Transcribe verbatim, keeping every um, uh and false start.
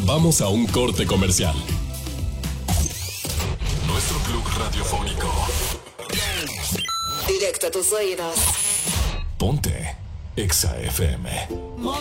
Vamos a un corte comercial. Nuestro club radiofónico. Directo a tus oídos. Ponte Exa F M.